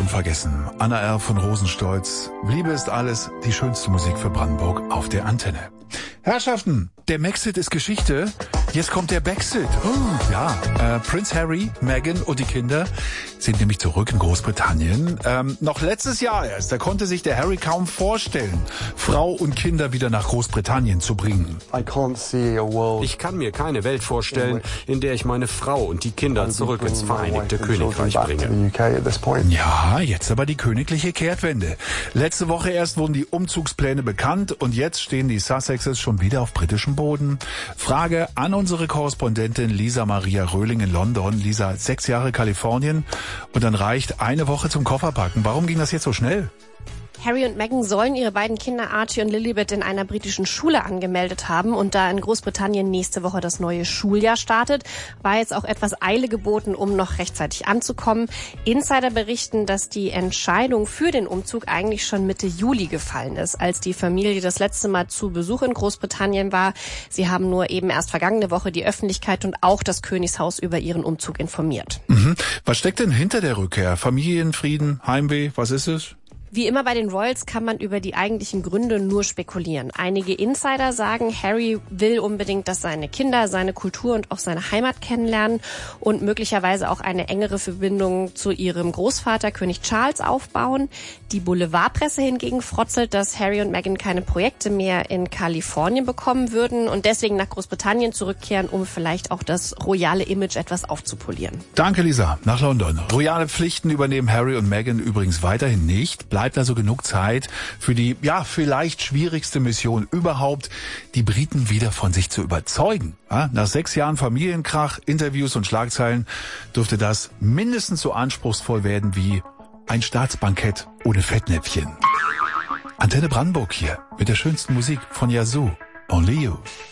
unvergessen. Anna R. von Rosenstolz. Liebe ist alles, die schönste Musik für Brandenburg auf der Antenne. Herrschaften, der Maxit ist Geschichte. Jetzt kommt der Baxit. Prince Harry, Meghan und die Kinder sind nämlich zurück in Großbritannien. Noch letztes Jahr erst, da konnte sich der Harry kaum vorstellen, Frau und Kinder wieder nach Großbritannien zu bringen. Ich kann mir keine Welt vorstellen, in der ich meine Frau und die Kinder zurück ins Vereinigte Königreich bringe. Ja, jetzt aber die königliche Kehrtwende. Letzte Woche erst wurden die Umzugspläne bekannt und jetzt stehen die Sussexes schon wieder auf britischem Boden. Frage an unsere Korrespondentin Lisa Maria Röhling in London. Lisa, 6 Jahre Kalifornien und dann reicht eine Woche zum Kofferpacken. Warum ging das jetzt so schnell? Harry und Meghan sollen ihre beiden Kinder Archie und Lilibet in einer britischen Schule angemeldet haben. Und da in Großbritannien nächste Woche das neue Schuljahr startet, war jetzt auch etwas Eile geboten, um noch rechtzeitig anzukommen. Insider berichten, dass die Entscheidung für den Umzug eigentlich schon Mitte Juli gefallen ist, als die Familie das letzte Mal zu Besuch in Großbritannien war. Sie haben nur eben erst vergangene Woche die Öffentlichkeit und auch das Königshaus über ihren Umzug informiert. Was steckt denn hinter der Rückkehr? Familienfrieden, Heimweh, was ist es? Wie immer bei den Royals kann man über die eigentlichen Gründe nur spekulieren. Einige Insider sagen, Harry will unbedingt, dass seine Kinder seine Kultur und auch seine Heimat kennenlernen und möglicherweise auch eine engere Verbindung zu ihrem Großvater König Charles aufbauen. Die Boulevardpresse hingegen frotzelt, dass Harry und Meghan keine Projekte mehr in Kalifornien bekommen würden und deswegen nach Großbritannien zurückkehren, um vielleicht auch das royale Image etwas aufzupolieren. Danke, Lisa. Nach London. Royale Pflichten übernehmen Harry und Meghan übrigens weiterhin nicht. Bleibt also genug Zeit für die, vielleicht schwierigste Mission überhaupt, die Briten wieder von sich zu überzeugen. Nach 6 Jahren Familienkrach, Interviews und Schlagzeilen dürfte das mindestens so anspruchsvoll werden wie ein Staatsbankett ohne Fettnäpfchen. Antenne Brandenburg hier mit der schönsten Musik von Yazoo. Only You.